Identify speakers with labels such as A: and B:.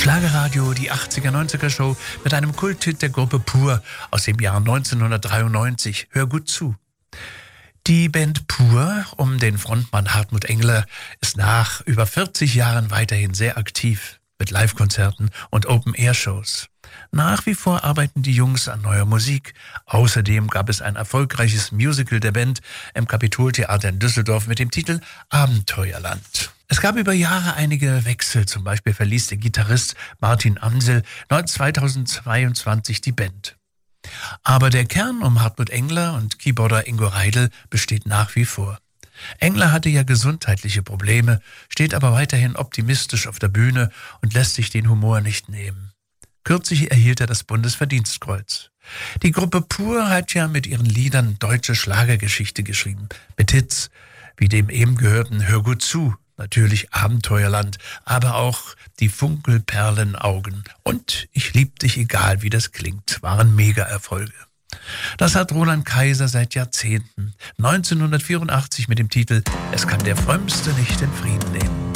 A: Schlagerradio, die 80er, 90er Show mit einem Kulthit der Gruppe Pur aus dem Jahr 1993. Hör gut zu. Die Band Pur um den Frontmann Hartmut Engler ist nach über 40 Jahren weiterhin sehr aktiv mit Live-Konzerten und Open-Air-Shows. Nach wie vor arbeiten die Jungs an neuer Musik. Außerdem gab es ein erfolgreiches Musical der Band im Kapitoltheater in Düsseldorf mit dem Titel Abenteuerland. Es gab über Jahre einige Wechsel. Zum Beispiel verließ der Gitarrist Martin Amsel 2022 die Band. Aber der Kern um Hartmut Engler und Keyboarder Ingo Reidl besteht nach wie vor. Engler hatte ja gesundheitliche Probleme, steht aber weiterhin optimistisch auf der Bühne und lässt sich den Humor nicht nehmen. Kürzlich erhielt er das Bundesverdienstkreuz. Die Gruppe Pur hat ja mit ihren Liedern deutsche Schlagergeschichte geschrieben. Mit Hits wie dem eben gehörten Hör gut zu, natürlich Abenteuerland, aber auch die Funkelperlenaugen und Ich lieb dich egal wie das klingt, waren Mega-Erfolge. Das hat Roland Kaiser seit Jahrzehnten. 1984 mit dem Titel Es kann der Frömmste nicht den Frieden nehmen.